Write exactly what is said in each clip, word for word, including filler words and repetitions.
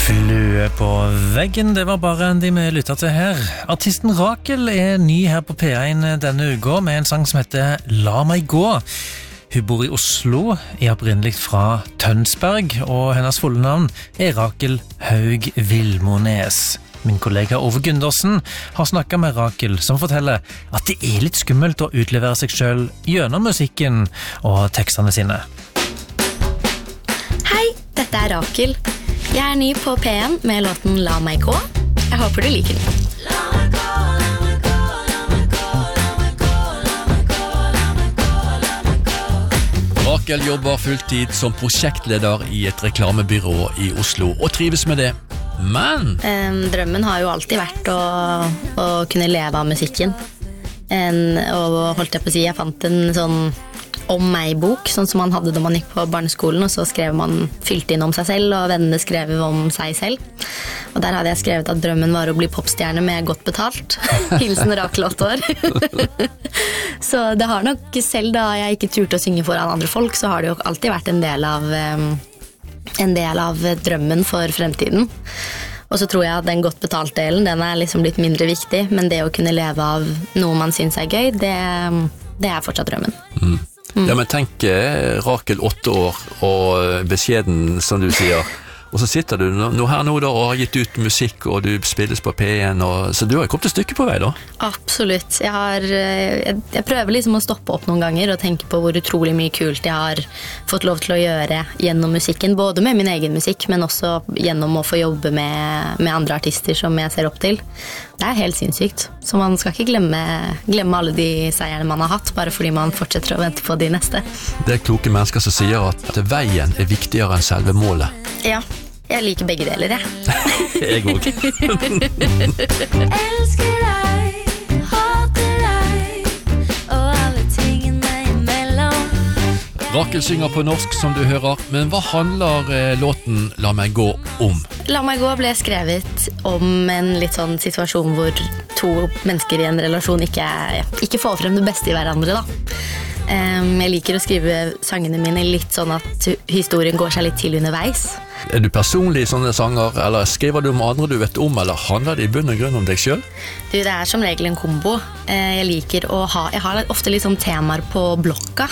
Flue på veggen, det var bare en de vi lyttet til her. Artisten Rakel er ny her på P én denne uka med en sang som heter La meg gå. Hun bor i Oslo, er opprinnelig fra Tønsberg, og hennes fulle navn er Rakel Haug Vilmones. Min kollega Ove Gundersen har snakket med Rakel, som forteller at det er litt skummelt å utlevere seg selv gjennom musikken og tekstene sine. Hei, dette er Rakel. Jeg er ny på P én med låten La meg gå. Jeg håper du liker den. Rakel jobber fulltid som prosjektleder i et reklamebyrå i Oslo og trives med det. Men um, drømmen har jo alltid vært å, å kunne leve av musikken. En, og holdt jeg på å si, jeg fant en sånn om meg-bok, sånn som man hadde da man gikk på barneskolen, og så skrev man fylt inn om seg selv, og vennene skrev om seg selv. Og der hadde jeg skrevet at drømmen var å bli popstjerne med godt betalt. Hilsen Rakel åtte år. Så det har nok, selv da jeg ikke turte å synge foran andre folk, så har det jo alltid vært en del av, en del av drømmen for fremtiden. Og så tror jeg at den godt betalt delen, den er liksom blitt mindre viktig, men det å kunne leve av noe man synes er gøy, det, det er fortsatt drømmen. Mm. Mm. Ja, men tenk Rakel åtte år og beskjeden, som du sier, og så sitter du nå her nå da og har gitt ut musikk, og du spilles på P én, og, så du har kommet et stykke på vei da? Absolutt. Jeg, har, jeg, jeg prøver liksom å stoppe opp noen ganger og tenke på hvor utrolig mye kult jeg har fått lov til å gjøre gjennom musikken, både med min egen musikk, men også gjennom å få jobbe med, med andre artister som jeg ser opp til. Det er helt sinnssykt, så man skal ikke glemme, glemme alle de seierne man har hatt, bare fordi man fortsetter å vente på de neste. Det er kloke mennesker som sier at veien er viktigere enn selve målet. Ja, jeg liker begge deler, jeg. Jeg også. Elsker deg, hater deg, og alle tingene imellom. Rakel synger på norsk, som du hører, men hva handler eh, låten La meg gå om? La meg gå ble skrevet om en litt sånn situasjon hvor to mennesker i en relasjon ikke, ikke får frem det beste i hverandre, da. Um, jeg liker å skrive sangene mine litt sånn at historien går seg litt til underveis. Er du personlig i sånne sanger, eller skriver du om andre du vet om, eller handler det i bunn og grunn om deg selv? Du, det er som regel en kombo. Jeg liker å ha, jeg har ofte litt sånn temaer på blokka,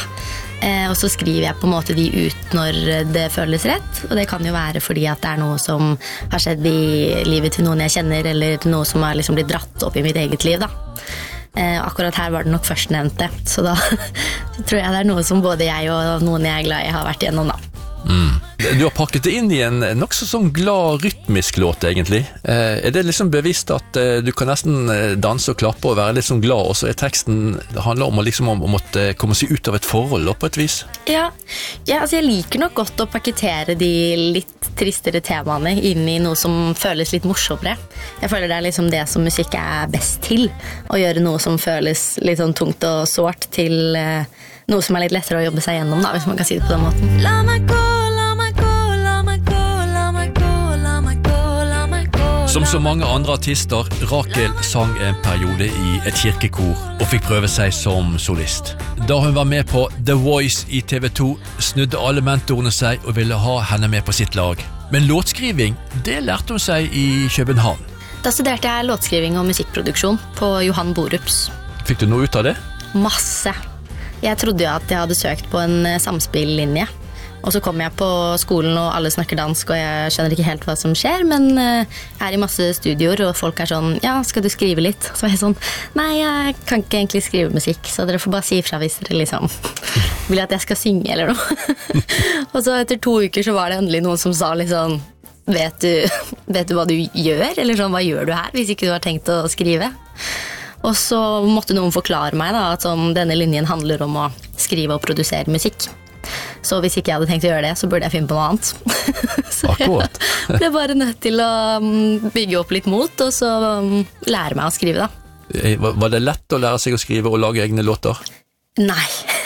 og så skriver jeg på en måte de ut når det føles rett, og det kan jo være fordi at det er noe som har skjedd i livet til noen jeg kjenner, eller noe som har liksom blitt dratt opp i mitt eget liv, da. Akkurat her var det nok førstnevnte, så da tror jeg det er noe som både jeg og noen jeg er glad i har vært igjennom, da. Mm. Du har pakket det inn i en nok så sånn glad rytmisk låt egentlig. Eh, er det liksom bevisst at eh, du kan nesten danse og klappe og være litt sånn glad, og så er teksten, det handler om, liksom, om å måtte komme seg ut av et forhold på et vis? Ja, ja altså jeg liker nok godt å pakketere de litt tristere temaene inn i noe som føles litt morsommere. Jeg føler det er liksom det som musikk er best til, å gjøre noe som føles litt sånn tungt og sårt til eh, noe som er litt lettere å jobbe seg gjennom, da, hvis man kan si det på den måten. La meg gå, la meg gå, la meg gå, la meg gå, la meg gå, la meg gå. Som så mange andre artister, Rakel sang en periode i et kirkekor og fikk prøve seg som solist. Da hun var med på The Voice i T V to, snudde alle mentorene seg og ville ha henne med på sitt lag. Men låtskriving, det lærte hun seg i København. Da studerte jeg låtskriving og musikkproduksjon på Johan Borups. Fikk du noe ut av det? Masse. Jeg trodde jo at jeg hadde søkt på en samspillinje, og så kom jeg på skolen og alle snakker dansk, og jeg skjønner ikke helt hva som skjer, men jeg er i masse studioer, og folk er sånn, ja, skal du skrive litt? Så er jeg sånn, nei, jeg kan ikke egentlig skrive musikk, så dere får bare si ifra hvis dere liksom vil at jeg skal synge eller noe. Og så etter to uker så var det endelig noen som sa liksom, vet du, vet du hva du gjør? Eller sånn, hva gjør du her hvis ikke du har tenkt å skrive? Og så måtte noen forklare meg da, at sånn, denne linjen handler om å skrive og produsere musikk. Så hvis ikke jeg hadde tenkt å gjøre det, så burde jeg finne på noe annet. Så Akkurat. jeg ble bare nødt til å bygge opp litt mot, og så lære meg å skrive da. Var det lett å lære seg å skrive og lage egne låter? Nei.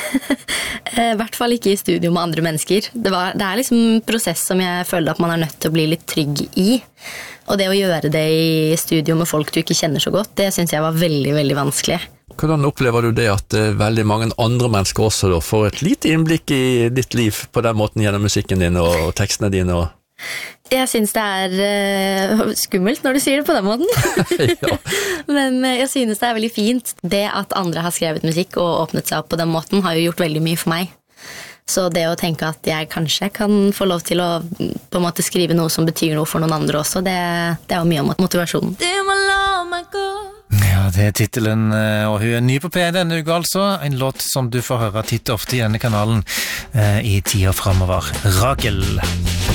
I hvert fall ikke i studio med andre mennesker. Det, var, det er liksom en prosess som jeg føler at man er nødt til å bli litt trygg i. Og det å gjøre det i studio med folk du ikke kjenner så godt, det synes jeg var veldig, veldig vanskelig. Hvordan opplever du det at uh, veldig mange andre mennesker også da, får et lite innblikk i ditt liv på den måten gjennom musikken din og, og tekstene dine? Og Jeg synes det er uh, skummelt når du sier det på den måten. Ja. Men uh, jeg synes det er veldig fint. Det at andre har skrevet musikk og åpnet seg opp på den måten har jo gjort veldig mye for meg. Så det å tenke at jeg kanskje kan få lov til å på en måte skrive noe som betyr noe for noen andre også, det, det er jo mye om motivasjonen. Ja, det er titelen, og hun er ny på P en denne uka altså. En låt som du får høre titt ofte i denne kanalen eh, i tida fremover. Rakel.